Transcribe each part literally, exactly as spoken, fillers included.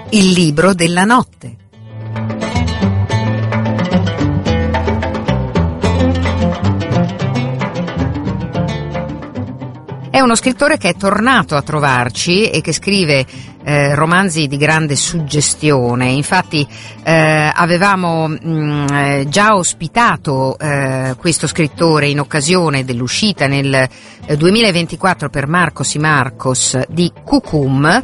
Il libro della notte. È uno scrittore che è tornato a trovarci e che scrive eh, romanzi di grande suggestione. Infatti eh, avevamo mh, eh, già ospitato eh, questo scrittore in occasione dell'uscita nel eh, duemilaventiquattro per Marcos y Marcos di Cucum,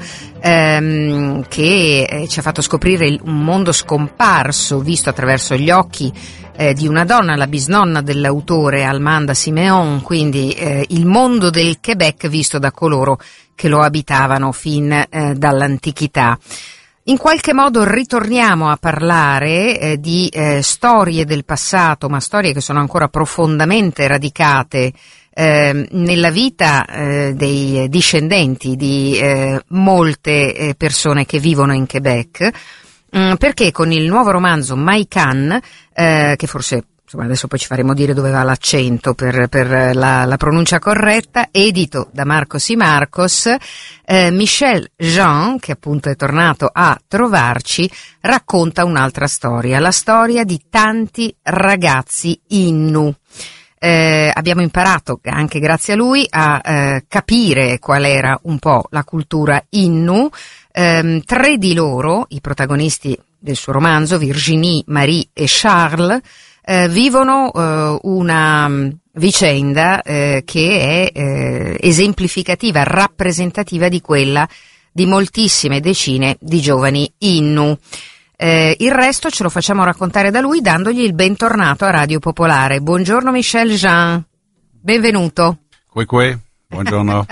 ehm, che eh, ci ha fatto scoprire il, un mondo scomparso visto attraverso gli occhi Eh, di una donna, la bisnonna dell'autore, Almanda Siméon, quindi eh, il mondo del Québec visto da coloro che lo abitavano fin eh, dall'antichità. In qualche modo ritorniamo a parlare eh, di eh, storie del passato, ma storie che sono ancora profondamente radicate eh, nella vita eh, dei discendenti di eh, molte eh, persone che vivono in Québec. Perché con il nuovo romanzo My Can, eh, che forse insomma, adesso poi ci faremo dire dove va l'accento per, per la, la pronuncia corretta, edito da Marcos y Marcos, eh, Michel Jean, che appunto è tornato a trovarci, racconta un'altra storia, la storia di tanti ragazzi Innu. Eh, abbiamo imparato, anche grazie a lui, a eh, capire qual era un po' la cultura Innu. Eh, tre di loro, i protagonisti del suo romanzo, Virginie, Marie e Charles, eh, vivono eh, una vicenda eh, che è eh, esemplificativa, rappresentativa di quella di moltissime decine di giovani Innu. Eh, il resto ce lo facciamo raccontare da lui dandogli il bentornato a Radio Popolare. Buongiorno Michel Jean, benvenuto. Qui qui, buongiorno.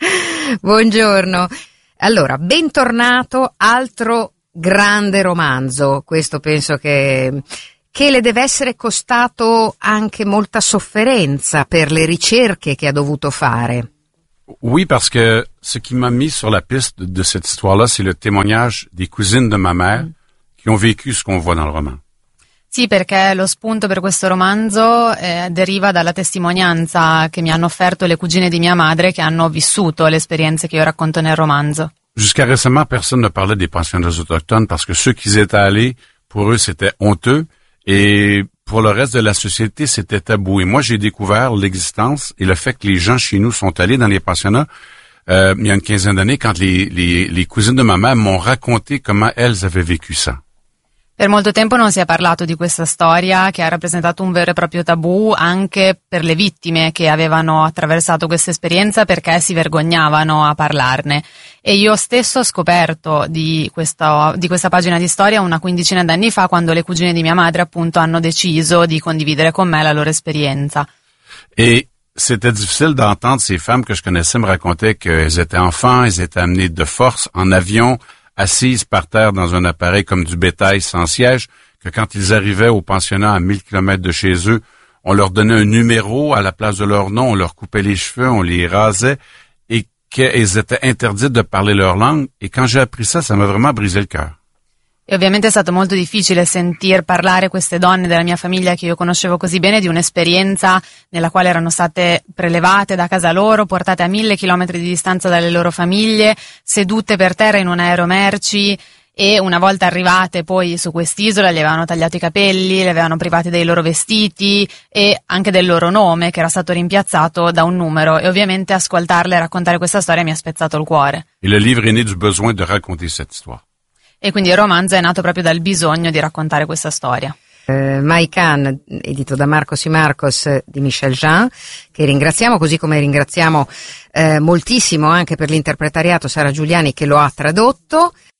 Buongiorno. Allora, bentornato, altro grande romanzo, questo penso che, che le deve essere costato anche molta sofferenza per le ricerche che ha dovuto fare. Oui, parce que ce qui m'a mis sur la piste de, de cette histoire-là, c'est le témoignage des cousines de ma mère mm. qui ont vécu ce qu'on voit dans le roman. Sì, perché lo spunto per questo romanzo eh, deriva dalla testimonianza che mi hanno offerto le cugine di mia madre che hanno vissuto le esperienze che io racconto nel romanzo. Jusqu'à récemment, personne ne parlait des pensionnats autochtones parce que ceux qui y étaient allés, pour eux, c'était honteux et pour le reste de la société, c'était tabou. Et moi, j'ai découvert l'existence et le fait que les gens chez nous sont allés dans les pensionnats euh, il y a une quinzaine d'années quand les, les, les cousines de ma mère m'ont raconté comment elles avaient vécu ça. Per molto tempo non si è parlato di questa storia che ha rappresentato un vero e proprio tabù anche per le vittime che avevano attraversato questa esperienza perché si vergognavano a parlarne. E io stesso ho scoperto di questa, di questa pagina di storia una quindicina d'anni fa quando le cugine di mia madre appunto hanno deciso di condividere con me la loro esperienza. Et c'était difficile d'entendre ces femmes que je connaissais me raconter qu'elles étaient enfants, elles étaient amenées de force en avion, assises par terre dans un appareil comme du bétail sans siège, que quand ils arrivaient au pensionnat à mille kilomètres de chez eux, on leur donnait un numéro à la place de leur nom, on leur coupait les cheveux, on les rasait, et qu'elles étaient interdites de parler leur langue. Et quand j'ai appris ça, ça m'a vraiment brisé le cœur. E ovviamente è stato molto difficile sentir parlare queste donne della mia famiglia che io conoscevo così bene di un'esperienza nella quale erano state prelevate da casa loro, portate a mille chilometri di distanza dalle loro famiglie, sedute per terra in un aeromerci e una volta arrivate poi su quest'isola gli avevano tagliato i capelli, le avevano private dei loro vestiti e anche del loro nome che era stato rimpiazzato da un numero e ovviamente ascoltarle e raccontare questa storia mi ha spezzato il cuore. Et le livre est né du besoin de raconter cette histoire. E quindi il romanzo è nato proprio dal bisogno di raccontare questa storia. Uh, My Can, edito da Marcos y Marcos di Michel Jean, che ringraziamo, così come ringraziamo uh, moltissimo anche per l'interpretariato Sara Giuliani che lo ha tradotto.